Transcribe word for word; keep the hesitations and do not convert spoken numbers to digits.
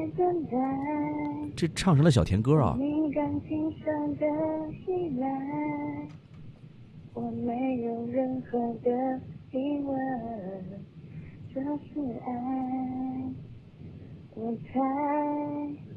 这唱成了小甜歌啊！ 你感情上的依赖，我没有任何的疑问，这是爱，我猜。